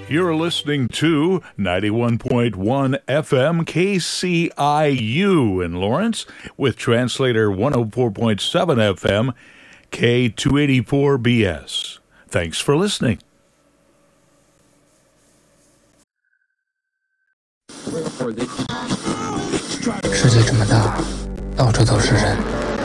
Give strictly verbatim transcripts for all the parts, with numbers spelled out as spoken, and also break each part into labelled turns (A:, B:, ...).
A: You're listening to ninety-one point one F M K C I U in Lawrence with translator one oh four point seven F M K two eighty-four B S. Thanks for listening.
B: 世界这么大，到处都是人。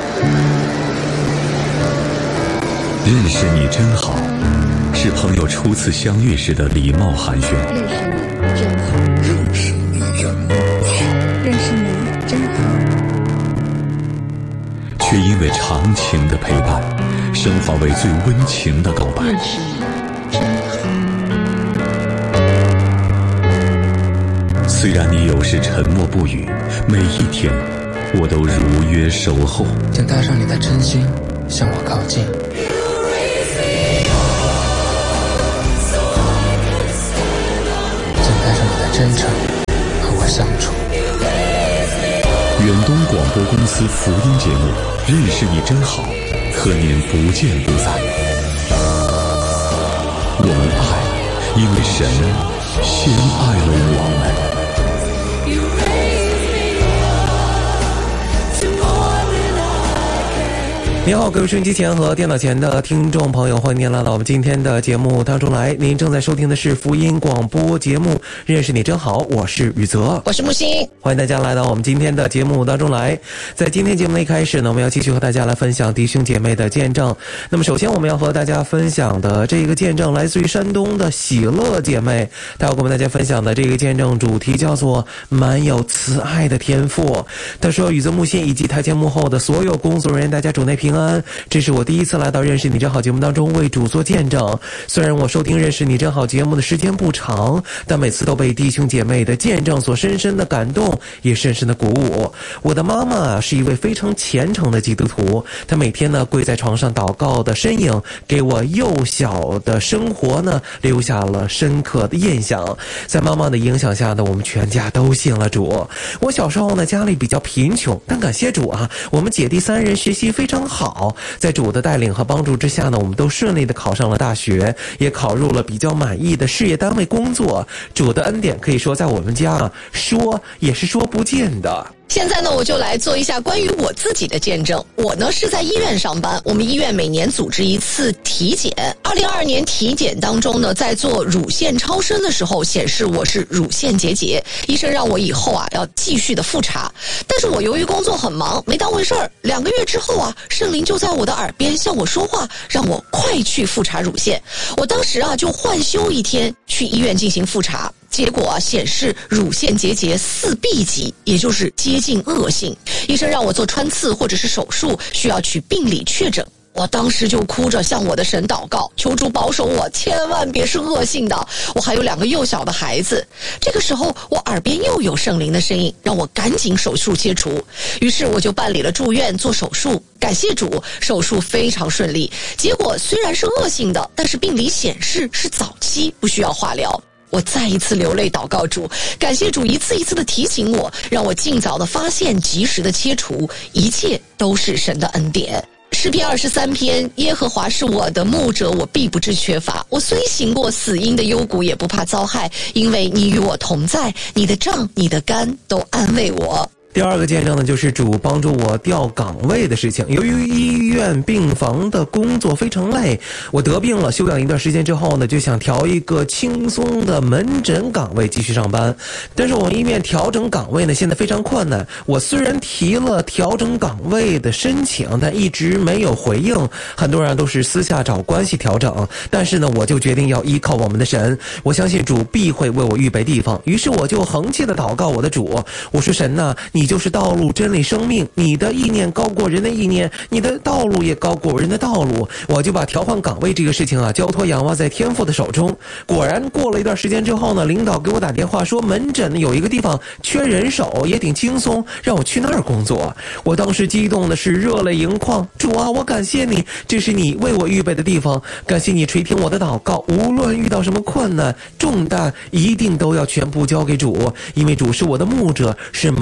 C: 认识你真好，是朋友初次相遇时的礼貌寒暄。
D: 认识你真好，认识你真好，
C: 却因为长情的陪伴，升华为最温情的告白。
D: 认识你真好。
C: 虽然你有时沉默不语，每一天我都如约守候。
B: 请带上你的真心，向我靠近。带上你的真诚和我相处。
C: 远东广播公司福音节目《认识你真好》，和您不见不散。我们爱，因为神先爱了我们。
E: 你好，各位收音机前和电脑前的听众朋友，欢迎您来到我们今天的节目当中来。您正在收听的是福音广播节目《认识你真好》，我是宇泽，
F: 我是木星，
E: 欢迎大家来到我们今天的节目当中来。在今天节目的一开始呢，我们要继续和大家来分享弟兄姐妹的见证。那么首先我们要和大家分享的这个见证来自于山东的喜乐姐妹，她要跟我们大家分享的这个见证主题叫做满有慈爱的天赋。她说，宇泽、木星以及台前幕后的所有工作人员，大家主内平安。这是我第一次来到认识你真好节目当中为主做见证。虽然我收听认识你真好节目的时间不长，但每次都被弟兄姐妹的见证所深深的感动，也深深的鼓舞。我的妈妈是一位非常虔诚的基督徒，她每天呢跪在床上祷告的身影，给我幼小的生活呢留下了深刻的印象。在妈妈的影响下呢，我们全家都信了主。我小时候呢家里比较贫穷，但感谢主啊，我们姐弟三人学习非常好。在主的带领和帮助之下呢，我们都顺利的考上了大学，也考入了比较满意的事业单位工作。主的恩典可以说在我们家啊，说也是说不尽的。
F: 现在呢，我就来做一下关于我自己的见证。我呢是在医院上班，我们医院每年组织一次体检。二零二二年体检当中呢，在做乳腺超声的时候，显示我是乳腺结节，医生让我以后啊要继续的复查。但是我由于工作很忙，没当回事儿。两个月之后啊，圣灵就在我的耳边向我说话，让我快去复查乳腺。我当时啊就换休一天去医院进行复查。结果啊显示乳腺结节四 B 级，也就是接近恶性。医生让我做穿刺或者是手术，需要取病理确诊。我当时就哭着向我的神祷告，求主保守我，千万别是恶性的。我还有两个幼小的孩子。这个时候我耳边又有圣灵的声音，让我赶紧手术切除。于是我就办理了住院做手术。感谢主，手术非常顺利。结果虽然是恶性的，但是病理显示是早期，不需要化疗。我再一次流泪祷告主，感谢主一次一次的提醒我，让我尽早的发现，及时的切除，一切都是神的恩典。诗篇二十三篇，耶和华是我的牧者，我必不致缺乏。我虽行过死荫的幽谷，也不怕遭害，因为你与我同在，你的杖你的竿都安慰我。
E: 第二个见证呢，就是主帮助我调岗位的事情。由于医院病房的工作非常累，我得病了，休养一段时间之后呢，就想调一个轻松的门诊岗位继续上班。但是我们医院调整岗位呢，现在非常困难。我虽然提了调整岗位的申请，但一直没有回应。很多人都是私下找关系调整，但是呢，我就决定要依靠我们的神。我相信主必会为我预备地方。于是我就恒切的祷告我的主，我说神呐，你就是道路真理生命，你的意念高过人的意念，你的道路也高过人的道路。我就把调换岗位这个事情啊交托仰望在天父的手中。果然过了一段时间之后呢，领导给我打电话说门诊有一个地方缺人手，也挺轻松，让我去那儿工作。我当时激动的是热泪盈眶，主啊，我感谢你，这是你为我预备的地方，感谢你垂听我的祷告，无论遇到什么困难重担，一定都要全部交给主，因为主是我的牧者，是满有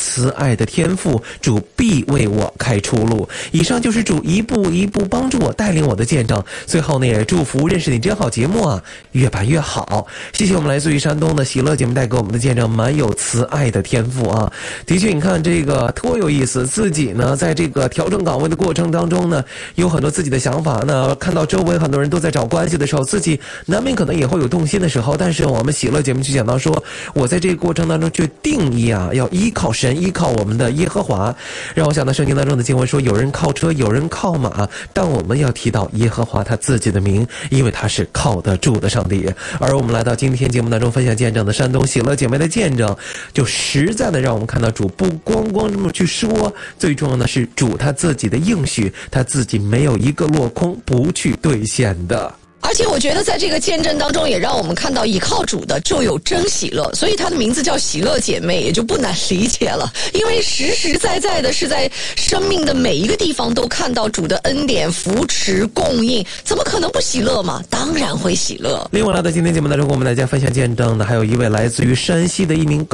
E: 慈爱的天父，主必为我开出路。以上就是主一步一步帮助我带领我的见证。最后呢，也祝福认识你真好节目啊越办越好。谢谢我们来自于山东的喜乐姐妹带给我们的见证，蛮有慈爱的天赋啊。的确你看这个多有意思，自己呢在这个调整岗位的过程当中呢，有很多自己的想法呢，看到周围很多人都在找关系的时候，自己难免可能也会有动心的时候，但是我们喜乐节目就讲到说，我在这个过程当中去定义啊，要依靠神，依靠我们的耶和华。让我想到圣经当中的经文说，有人靠车，有人靠马，但我们要提到耶和华他自己的名，因为他是靠得住的上帝。而我们来到今天节目当中分享见证的山东喜乐姐妹的见证，就实在的让我们看到主不光光这么去说，最重要的是主他自己的应许，他自己没有一个落空不去兑现的。
F: 而且我觉得在这个见证当中也让我们看到倚靠主的就有真喜乐，所以它的名字叫喜乐姐妹也就不难理解了，因为实实在在的是在生命的每一个地方都看到主的恩典扶持供应，怎么可能不喜乐嘛？当然会喜乐。
E: 另外来到今天节目当中跟我们大家分享见证的还有一位来自于山西的一名高